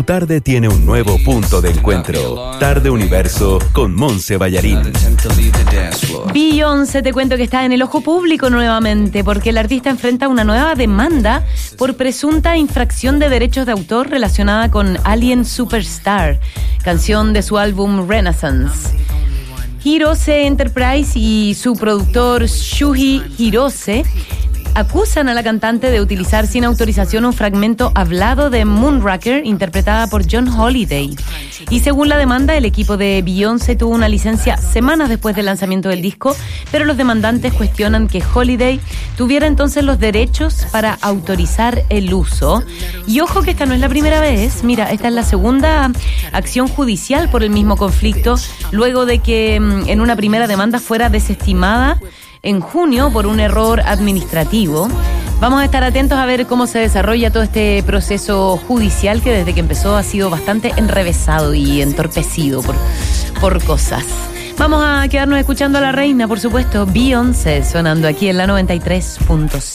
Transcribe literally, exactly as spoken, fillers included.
Tarde tiene un nuevo punto de encuentro. Tarde Universo con Monse Ballarín. Beyoncé, te cuento que está en el ojo público nuevamente porque el artista enfrenta una nueva demanda por presunta infracción de derechos de autor relacionada con Alien Superstar, canción de su álbum Renaissance. Hirose Enterprise y su productor Shuhei Hirose acusan a la cantante de utilizar sin autorización un fragmento hablado de Moonraker interpretada por John Holiday. Y según la demanda, el equipo de Beyoncé tuvo una licencia semanas después del lanzamiento del disco, pero los demandantes cuestionan que Holiday tuviera entonces los derechos para autorizar el uso. Y ojo que esta no es la primera vez, mira, esta es la segunda acción judicial por el mismo conflicto, luego de que en una primera demanda fuera desestimada en junio por un error administrativo. Vamos a estar atentos a ver cómo se desarrolla todo este proceso judicial que desde que empezó ha sido bastante enrevesado y entorpecido por, por cosas. Vamos a quedarnos escuchando a la reina, por supuesto, Beyoncé, sonando aquí en la noventa y tres punto cinco.